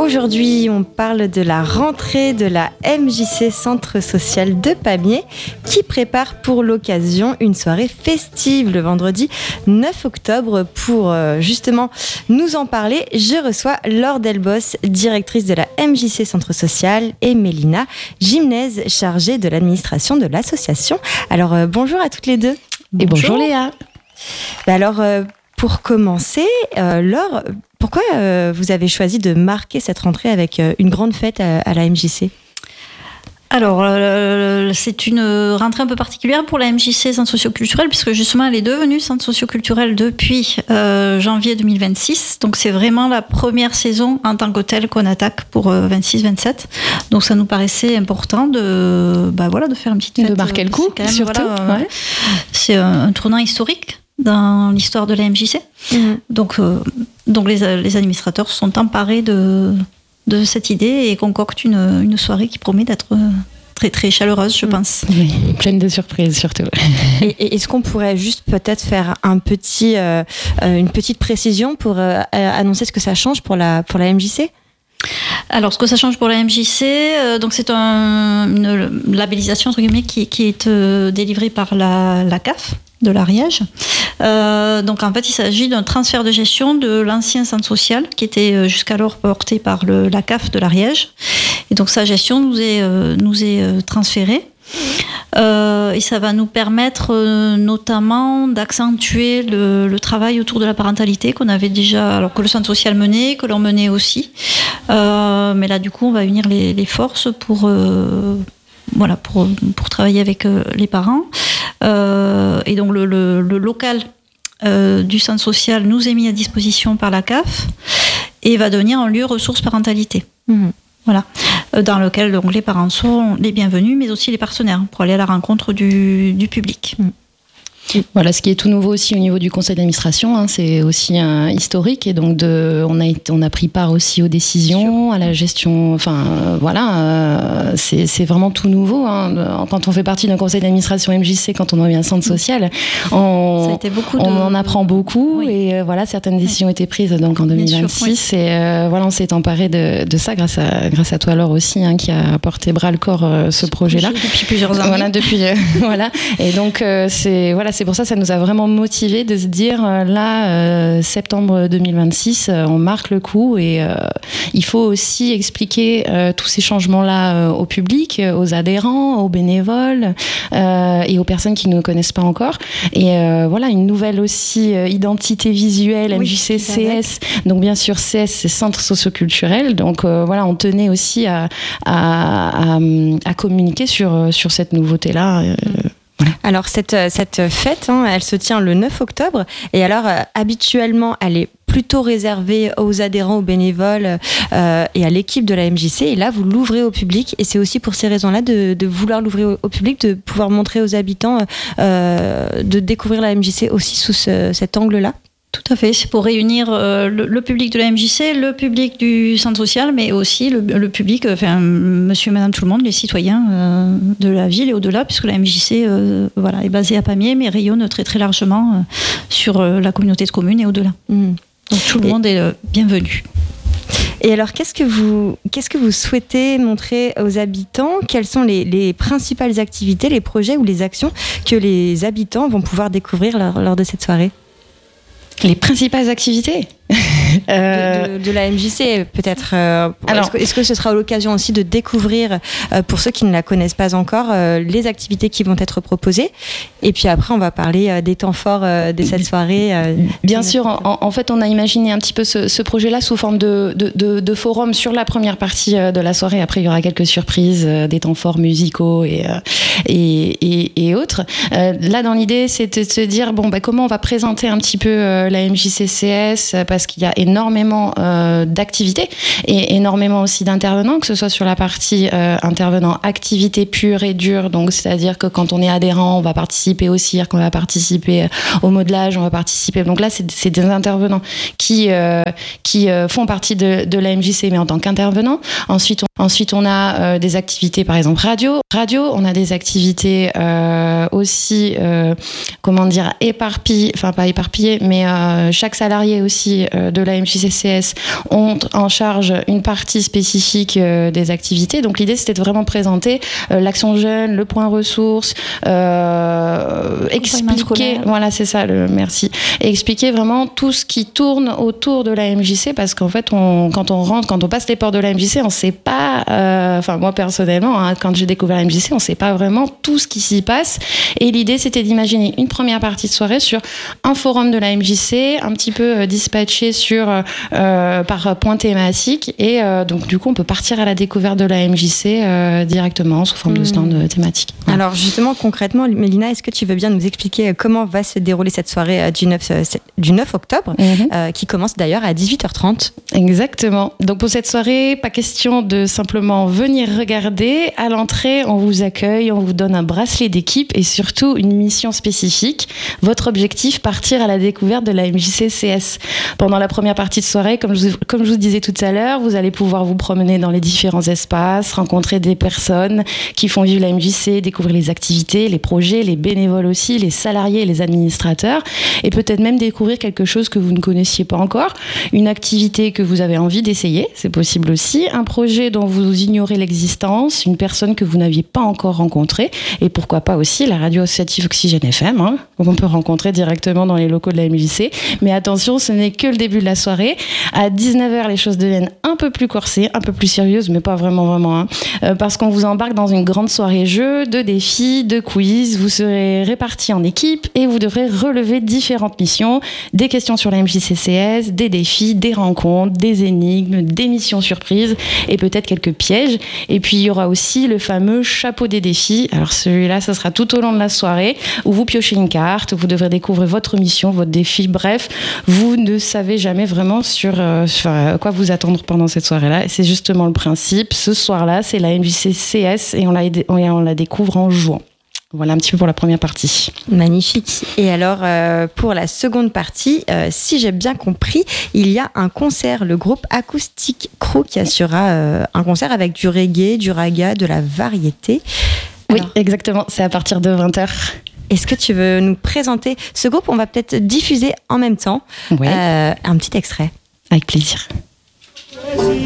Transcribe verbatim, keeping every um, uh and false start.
Aujourd'hui, on parle de la rentrée de la M J C Centre Social de Pamiers qui prépare pour l'occasion une soirée festive le vendredi neuf octobre. Pour euh, justement nous en parler, je reçois Laure Delbos, directrice de la M J C Centre Social, et Mélina Gimnez, chargée de l'administration de l'association. Alors euh, bonjour à toutes les deux. Et bonjour, bonjour Léa. Bah alors euh, pour commencer, euh, Laure, pourquoi euh, vous avez choisi de marquer cette rentrée avec euh, une grande fête à, à la M J C ? Alors, euh, c'est une rentrée un peu particulière pour la M J C Centre Socioculturel, puisque justement, elle est devenue Centre Socioculturel depuis euh, janvier deux mille vingt-six. Donc, c'est vraiment la première saison en tant que telle qu'on attaque pour euh, vingt-six vingt-sept. Donc, ça nous paraissait important de, bah, voilà, de faire une petite fête. De marquer le coup, même, surtout. Voilà, euh, ouais. C'est un, un tournant historique dans l'histoire de la M J C. Mmh. Donc, euh, donc les, les administrateurs se sont emparés de... de cette idée et concocte une, une soirée qui promet d'être très très chaleureuse, je pense. Oui, pleine de surprises surtout. Et, et est-ce qu'on pourrait juste peut-être faire un petit, euh, une petite précision pour euh, annoncer ce que ça change pour la, pour la M J C ? Alors, ce que ça change pour la M J C, euh, donc c'est un, une labellisation entre guillemets qui, qui est euh, délivrée par la, la C A F de l'Ariège. Euh, donc en fait, il s'agit d'un transfert de gestion de l'ancien centre social qui était jusqu'alors porté par le, la C A F de l'Ariège. Et donc sa gestion nous est, euh, nous est euh, transférée. Euh, et ça va nous permettre euh, notamment d'accentuer le, le travail autour de la parentalité qu'on avait déjà, alors que le centre social menait, que l'on menait aussi. Euh, mais là, du coup, on va unir les, les forces pour, euh, voilà, pour, pour travailler avec euh, les parents. Euh, et donc le, le, le local euh, du centre social nous est mis à disposition par la C A F et va devenir un lieu ressources parentalité. Mmh. Voilà, euh, dans lequel donc, les parents sont les bienvenus, mais aussi les partenaires pour aller à la rencontre du, du public. Mmh. Voilà, ce qui est tout nouveau aussi au niveau du conseil d'administration, hein, c'est aussi un historique et donc de, on a on a pris part aussi aux décisions, à la gestion. Enfin, euh, voilà, euh, c'est c'est vraiment tout nouveau. Hein. Quand on fait partie d'un conseil d'administration M J C, quand on devient un centre social, on, Ça a été beaucoup de... on en apprend beaucoup oui. et euh, voilà, certaines décisions oui. étaient prises donc en deux mille vingt-six sûr, oui. et euh, voilà, on s'est emparé de, de ça grâce à grâce à toi Laure aussi, hein, qui a porté bras le corps euh, ce, ce projet-là projet depuis plusieurs années. Voilà, depuis euh, voilà, et donc euh, c'est voilà. C'est pour ça que ça nous a vraiment motivés de se dire euh, là, euh, septembre deux mille vingt-six, euh, on marque le coup et euh, il faut aussi expliquer euh, tous ces changements-là euh, au public, euh, aux adhérents, aux bénévoles euh, et aux personnes qui ne nous connaissent pas encore. Et euh, voilà, une nouvelle aussi euh, identité visuelle, M J C C S. Oui, donc bien sûr, C S, c'est Centre Socioculturel. Donc euh, voilà, on tenait aussi à, à, à, à communiquer sur, sur cette nouveauté-là. Euh, Alors cette, cette fête, hein, elle se tient le neuf octobre et alors euh, habituellement elle est plutôt réservée aux adhérents, aux bénévoles euh, et à l'équipe de la M J C, et là vous l'ouvrez au public et c'est aussi pour ces raisons-là de, de vouloir l'ouvrir au, au public, de pouvoir montrer aux habitants euh, de découvrir la M J C aussi sous ce, cet angle-là. Tout à fait, c'est pour réunir euh, le, le public de la M J C, le public du centre social, mais aussi le, le public, enfin monsieur, madame, tout le monde, les citoyens euh, de la ville et au-delà, puisque la M J C euh, voilà, est basée à Pamiers, mais rayonne très très largement euh, sur euh, la communauté de communes et au-delà. Mmh. Donc tout le et... monde est euh, bienvenu. Et alors, qu'est-ce que vous, qu'est-ce que vous souhaitez montrer aux habitants ? Quelles sont les, les principales activités, les projets ou les actions que les habitants vont pouvoir découvrir lors, lors de cette soirée ? Les principales activités euh... de, de, de la M J C, peut-être. Euh, Alors, est-ce que, est-ce que ce sera l'occasion aussi de découvrir, euh, pour ceux qui ne la connaissent pas encore, euh, les activités qui vont être proposées ? Et puis après, on va parler euh, des temps forts euh, de cette soirée. Euh, Bien sûr, en, en fait, on a imaginé un petit peu ce, ce projet-là sous forme de, de, de, de forum sur la première partie de la soirée. Après, il y aura quelques surprises, euh, des temps forts musicaux et, euh, et, et, et autres. Euh, là, dans l'idée, c'est de se dire, bon, bah, comment on va présenter un petit peu euh, la M J C C S, parce qu'il y a énormément euh, d'activités et énormément aussi d'intervenants, que ce soit sur la partie euh, intervenants activité pure et dure, donc c'est-à-dire que quand on est adhérent, on va participer au cirque, on va participer au modelage, on va participer. Donc là, c'est, c'est des intervenants qui euh, qui euh, font partie de, de la M J C, mais en tant qu'intervenants. Ensuite, on, ensuite on a euh, des activités, par exemple radio, radio. On a des activités euh, aussi, euh, comment dire, éparpillées, enfin pas éparpillées, mais euh, chaque salarié aussi euh, de la M J C C S S ont en charge une partie spécifique euh, des activités. Donc l'idée, c'était de vraiment présenter euh, l'action jeune, le point ressources, euh, expliquer, voilà, c'est ça, le merci, et expliquer vraiment tout ce qui tourne autour de la M J C, parce qu'en fait, on, quand on rentre, quand on passe les portes de la M J C, on sait pas, euh, enfin moi personnellement, hein, quand j'ai découvert la M J C, on sait pas vraiment tout ce qui s'y passe. Et l'idée, c'était d'imaginer une première partie de soirée sur un forum de la M J C, un petit peu euh, dispatché sur euh, par point thématique, et euh, donc du coup, on peut partir à la découverte de la M J C euh, directement sous forme mmh. de stand thématique. Voilà. Alors justement, concrètement, Mélina, est-ce que tu veux bien nous expliquer comment va se dérouler cette soirée du neuf, du neuf octobre, mmh. euh, qui commence d'ailleurs à dix-huit heures trente? Exactement. Donc pour cette soirée, pas question de simplement venir regarder. À l'entrée, on vous accueille, on vous donne un bracelet d'équipe et surtout une mission spécifique. Votre objectif, partir à la découverte de la M J C C S. Pendant la première partie de soirée, comme je, comme je vous disais tout à l'heure, vous allez pouvoir vous promener dans les différents espaces, rencontrer des personnes qui font vivre la M J C, découvrir les activités, les projets, les bénévoles aussi, les salariés et les administrateurs, et peut-être même découvrir quelque chose que vous ne connaissiez pas encore, une activité que vous avez envie d'essayer, c'est possible aussi, un projet dont vous ignorez l'existence, une personne que vous n'aviez pas encore rencontrée, et pourquoi pas aussi la radio associative Oxygène F M, hein, qu'on peut rencontrer directement dans les locaux de la M J C. Mais attention, ce n'est que le début de la soirée. À dix-neuf heures, les choses deviennent un peu plus corsées, un peu plus sérieuses, mais pas vraiment, vraiment, hein, euh, parce qu'on vous embarque dans une grande soirée jeu, de défis, de quiz. Vous serez répartis en équipe et vous devrez relever différentes missions, des questions sur la M J C C S, des défis, des rencontres, des énigmes, des missions surprises et peut-être quelques pièges. Et puis, il y aura aussi le fameux chapeau des défis. Alors, celui-là, ça sera tout au long de la soirée où vous piochez une carte, où vous devrez découvrir votre mission, votre défi. Bref, vous ne savez jamais vraiment sur, euh, sur euh, quoi vous attendre pendant cette soirée-là. Et c'est justement le principe. Ce soir-là, c'est la M J C C S et on la, on la découvre en jouant. Voilà un petit peu pour la première partie. Magnifique. Et alors, euh, pour la seconde partie, euh, si j'ai bien compris, il y a un concert, le groupe Acoustic Crew qui assurera euh, un concert avec du reggae, du raga, de la variété. Alors, oui, exactement. C'est à partir de vingt heures. Est-ce que tu veux nous présenter ce groupe? On va peut-être diffuser en même temps oui. euh, un petit extrait. Avec plaisir.